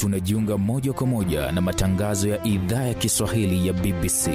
tunajiunga moja kwa moja na matangazo ya idhaa ya Kiswahili ya BBC.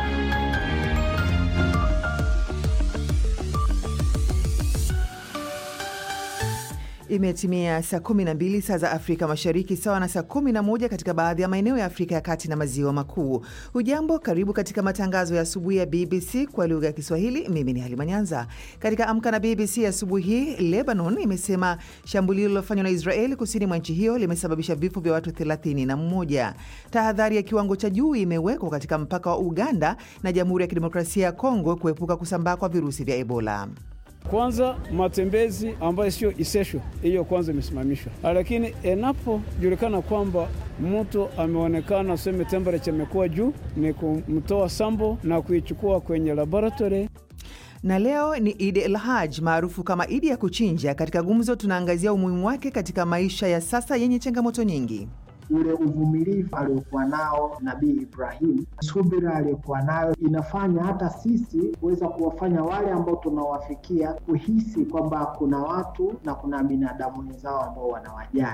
Imetimia saa 12 saa za Afrika Mashariki, sawa na saa 11 katika baadhi ya maeneo ya Afrika ya Kati na Maziwa Makuu. Hujambo, karibu katika matangazo ya asubuhi ya BBC kwa lugha ya Kiswahili. Mimi ni Halima Nyanza. Katika Amka na BBC asubuhi hii, Lebanon imesema shambulio lililofanywa na Israeli kusini mwa nchi hiyo limesababisha vifo vya watu 31. Tahadhari ya kiwango cha juu imewekwa katika mpaka wa Uganda na Jamhuri ya Kidemokrasia ya Kongo kuepuka kusambaa kwa virusi vya Ebola. Kwanza matembezi ambayo sio essential, hiyo kwanza imesimamishwa. Lakini inapojulikana kwamba mtu ameonekana sema temperature imekuwa juu, ni kumtoa sample na kuichukua kwenye laboratory. Na leo ni Eid el-Hajj maarufu kama Idi ya kuchinja. Katika gumzo tunaangazia umuhimu wake katika maisha ya sasa yenye changamoto nyingi. Ule uvumilivu aliokuwa nao Nabii Ibrahim, subira aliokuwa nayo, inafanya hata sisi kuweza kuwafanya wale ambao tunawafikia kuhisi kwamba kuna watu na kuna binadamu wenzao ambao wanawajali.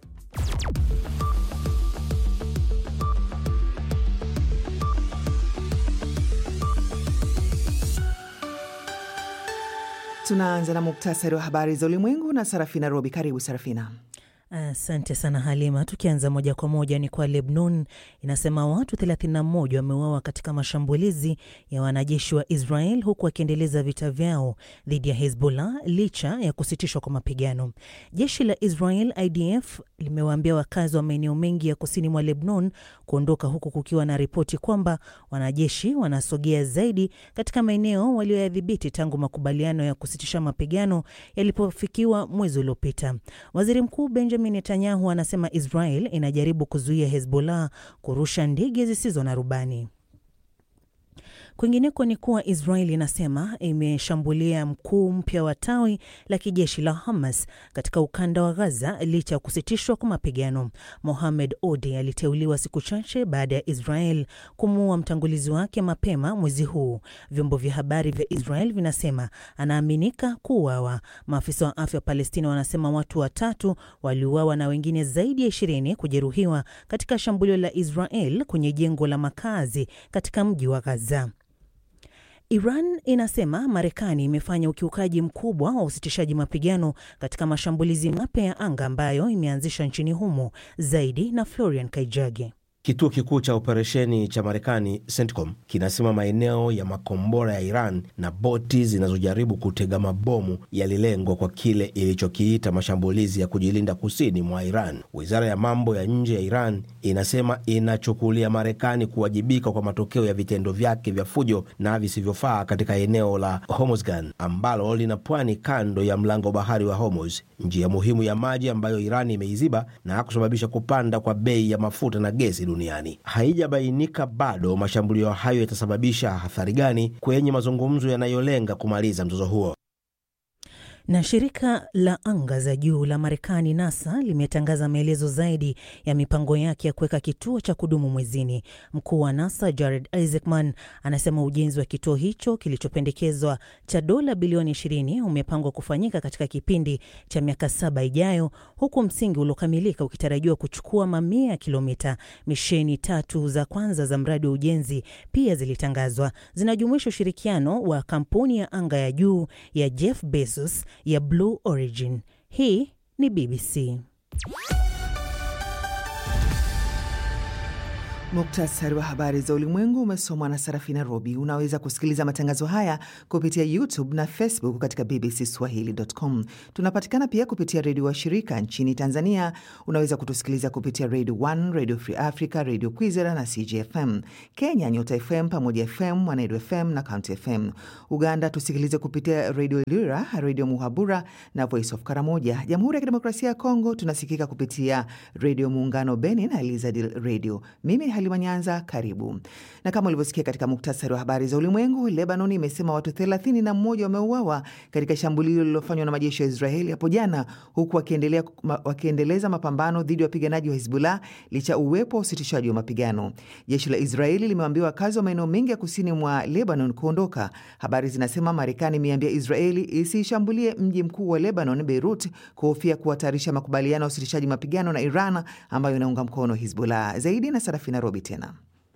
Tunaanza na muktasari wa habari za ulimwengu na Sarafina Robi. Karibu Sarafina. Asante sana Halima. Tukianza moja kwa moja ni kwa Lebanon, inasema watu 31 wameuawa katika mashambulizi ya wanajeshi wa Israel huku wakiendeleza vita vyao dhidi ya Hezbollah licha ya kusitishwa kwa mapigano. Jeshi la Israel IDF limewaambia wakazi wa maeneo mengi ya kusini mwa Lebanon kuondoka, huku kukiwa na ripoti kwamba wanajeshi wanasogea zaidi katika maeneo walioyadhibiti tangu makubaliano ya kusitisha mapigano yalipofikiwa mwezi uliopita. Waziri Mkuu Benjamin Netanyahu anasema Israel inajaribu kuzuia Hezbollah kurusha ndege zisizo na rubani. Kwingineko ni kuwa Israel inasema imeshambulia mkuu mpya wa tawi la kijeshi la Hamas katika ukanda wa Gaza licha ya kusitishwa kwa mapigano. Mohamed Odi aliteuliwa siku chache baada ya Israel kumuua mtangulizi wake mapema mwezi huu. Vyombo vya habari vya Israel vinasema anaaminika kuuawa. Maafisa wa afya wa Palestina wanasema watu 3 waliuawa na wengine zaidi ya 20 kujeruhiwa katika shambulio la Israel kwenye jengo la makazi katika mji wa Gaza. Iran inasema Marekani imefanya ukiukaji mkubwa wa usitishaji mapigano katika mashambulizi mapya ya anga ambayo imeanzisha nchini humo. Zaidi na Florian Kaijage. Kituo kikuu cha operesheni cha Marekani CENTCOM kinasema maeneo ya makombora ya Iran na boti zinazojaribu kutega mabomu yalilengwa kwa kile ilichokiita mashambulizi ya kujilinda kusini mwa Iran. Wizara ya mambo ya nje ya Iran inasema inachukulia Marekani kuwajibika kwa matokeo ya vitendo vyake vya fujo na visivyofaa katika eneo la Hormuzgan ambalo lina pwani kando ya mlango bahari wa Hormuz, njia muhimu ya maji ambayo Iran imeiziba na kusababisha kupanda kwa bei ya mafuta na gesi duniani. Haijabainika bado mashambulio hayo yatasababisha athari gani kwenye mazungumzo yanayolenga kumaliza mzozo huo. Na shirika la anga za juu la Marekani NASA limetangaza maelezo zaidi ya mipango yake ya kuweka kituo cha kudumu mwezini. Mkuu wa NASA Jared Isaacman anasema ujenzi wa kituo hicho kilichopendekezwa cha dola bilioni 20 umepangwa kufanyika katika kipindi cha miaka 7 ijayo, huku msingi uliokamilika ukitarajiwa kuchukua mamia ya kilomita. Misheni 3 za kwanza za mradi wa ujenzi pia zilitangazwa. Zinajumuisha ushirikiano wa kampuni ya anga ya juu ya Jeff Bezos ya Blue Origin. Hii ni BBC. Muktasari wa habari za ulimwengu umesomwa na Sarafina Robi. Unaweza kusikiliza matangazo haya kupitia YouTube na Facebook katika bbcswahili.com. Tunapatikana pia kupitia redio wa shirika nchini Tanzania. Unaweza kutusikiliza kupitia Radio 1, Radio Free Africa, Radio Kwizera na CGFM. Kenya, Nyota FM, Pamoja FM, Mwanedu FM na County FM. Uganda tusikilize kupitia Radio Lira, Radio Muhabura na Voice of Karamoja. Jamhuri ya Kidemokrasia ya Kongo tunasikika kupitia Radio Muungano Beni na Elizadil Radio. Mimi Halima Nyanza, karibu. Na kama ulivyosikia katika muktasari wa habari za ulimwengu, Lebanon imesema watu 31 wameuawa katika shambulio lililofanywa na majeshi ya Israeli hapo jana, huku wakiendeleza mapambano dhidi ya wapiganaji wa Hezbollah licha uwepo wa usitishaji wa mapigano. Jeshi la Israeli limewaambia wakazi wa maeneo mengi ya kusini mwa Lebanon kuondoka. Habari zinasema Marekani imeambia Israeli isishambulie mji mkuu wa Lebanon, Beirut, kuhofia kuhatarisha makubaliano ya usitishaji mapigano na Iran ambayo inaunga mkono Hezbollah. Zaidi na Sarafina Robi tena.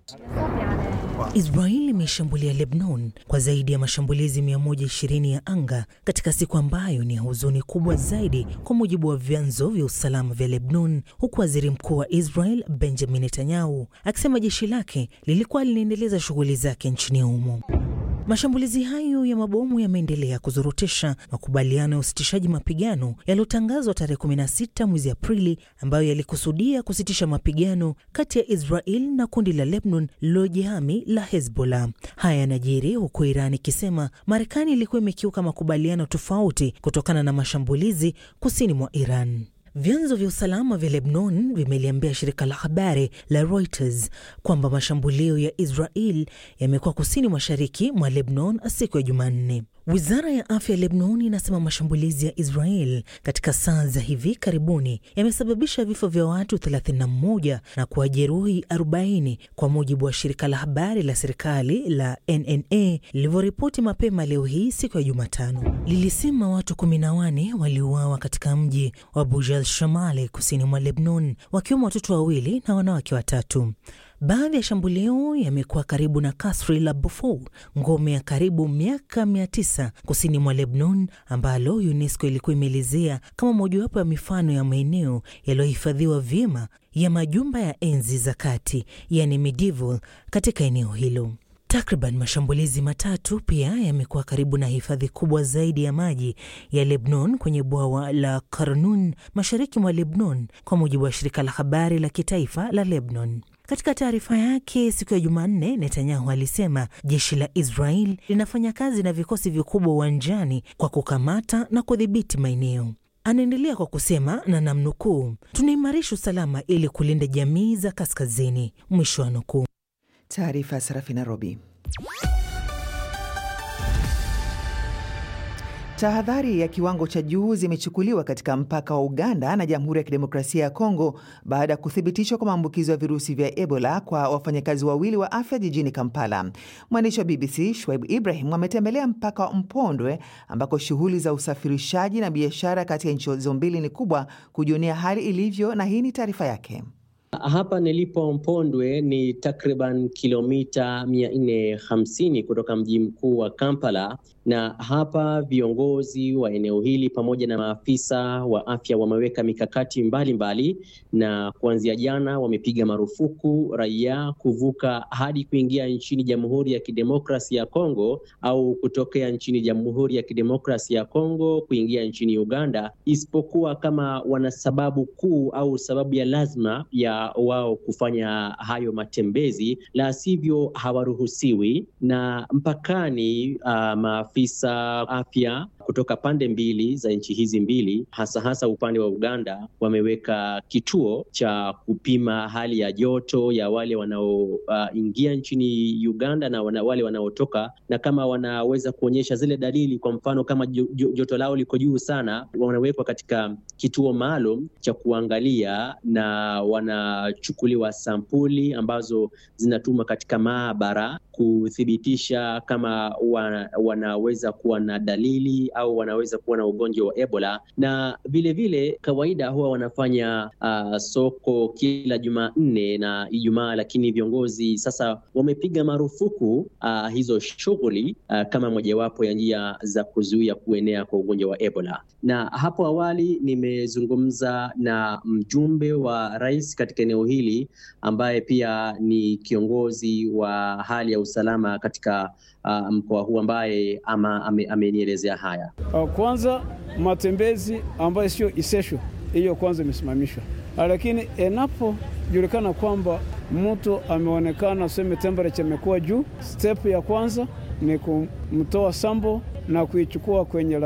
Israeli imeshambulia Lebanon kwa zaidi ya mashambulizi 120 ya anga katika siku ambayo ni huzuni kubwa zaidi, kwa mujibu wa vyanzo vya usalama vya Lebanon, huku waziri mkuu wa Israel Benjamin Netanyahu akisema jeshi lake lilikuwa linaendeleza shughuli zake nchini humo. Mashambulizi hayo ya mabomu yameendelea kuzurutisha makubaliano ya usitishaji mapigano yaliyotangazwa tarehe 16 mwezi Aprili, ambayo yalikusudia kusitisha mapigano kati ya Israel na kundi la Lebanon lililojihami la Hezbollah. Haya yanajiri huku Iran ikisema Marekani ilikuwa imekiuka makubaliano tofauti kutokana na mashambulizi kusini mwa Iran. Vyanzo vya usalama vya Lebanon vimeliambia shirika la habari la Reuters kwamba mashambulio ya Israel yamekuwa kusini mashariki mwa Lebanon siku ya Jumanne. Wizara ya afya ya Lebanon inasema mashambulizi ya Israel katika saa za hivi karibuni yamesababisha vifo vya watu 31 na kuwajeruhi 40, kwa mujibu wa shirika la habari la serikali la NNA lilivyoripoti mapema leo hii siku ya Jumatano. Lilisema watu 14 waliuawa katika mji wa Bujal Shamali kusini mwa Lebanon, wakiwemo watoto 2 na wanawake 3. Baadhi ya shambulio yamekuwa karibu na kasri la Beaufort, ngome ya karibu miaka 900 kusini mwa Lebanon, ambalo UNESCO ilikuwa imeelezea kama mojawapo ya mifano ya maeneo yaliyohifadhiwa vyema ya majumba ya enzi za kati, yani medieval, katika eneo hilo. Takriban mashambulizi 3 pia yamekuwa karibu na hifadhi kubwa zaidi ya maji ya Lebanon kwenye bwawa la Karnun mashariki mwa Lebanon, kwa mujibu wa shirika la habari la kitaifa la Lebanon. Katika taarifa yake siku ya Jumanne, Netanyahu alisema jeshi la Israel linafanya kazi na vikosi vikubwa uwanjani kwa kukamata na kudhibiti maeneo. Anaendelea kwa kusema, na namnukuu, tunaimarisha usalama ili kulinda jamii za kaskazini, mwisho wa nukuu. Taarifa ya Sarafina Robi. Tahadhari ya kiwango cha juu zimechukuliwa katika mpaka wa Uganda na Jamhuri ya Kidemokrasia ya Kongo baada ya kuthibitishwa kwa maambukizo ya virusi vya Ebola kwa wafanyakazi 2 wa afya jijini Kampala. Mwandishi wa BBC Shwaib Ibrahim ametembelea mpaka wa Mpondwe ambako shughuli za usafirishaji na biashara kati ya nchi hizo mbili ni kubwa, kujionea hali ilivyo, na hii ni taarifa yake. Hapa nilipo Mpondwe ni takriban kilomita 450 kutoka mji mkuu wa Kampala, na hapa viongozi wa eneo hili pamoja na maafisa wa afya wameweka mikakati mbalimbali, na kuanzia jana wamepiga marufuku raia kuvuka hadi kuingia nchini Jamhuri ya Kidemokrasia ya Kongo au kutokea nchini Jamhuri ya Kidemokrasia ya Kongo kuingia nchini Uganda, isipokuwa kama wana sababu kuu au sababu ya lazima ya wao kufanya hayo matembezi, la sivyo hawaruhusiwi. Na mpakani maafisa afya kutoka pande mbili za nchi hizi mbili, hasa upande wa Uganda, wameweka kituo cha kupima hali ya joto ya wale wanaoingia nchini Uganda na wale wanaotoka, na kama wanaweza kuonyesha zile dalili, kwa mfano kama joto lao liko juu sana, wanawekwa katika kituo maalum cha kuangalia, na wanachukuliwa sampuli ambazo zinatumwa katika maabara kuthibitisha kama wanaweza kuwa na dalili au wanaweza kuwa na ugonjwa wa Ebola. Na vile kawaida huwa wanafanya soko kila Jumanne na Ijumaa, lakini viongozi sasa wamepiga marufuku hizo shughuli kama mojawapo ya njia za kuzuia kuenea kwa ugonjwa wa Ebola. Na hapo awali nimezungumza na mjumbe wa rais katika eneo hili ambaye pia ni kiongozi wa hali ya usalama katika mkoa huu, ambaye amenielezea haya. Kwanza matembezi ambayo sio essential, hiyo kwanza imesimamishwa. Lakini inapojulikana kwamba mtu ameonekana sema temperature imekuwa juu, step ya kwanza ni kumtoa sample na kuichukua kwenye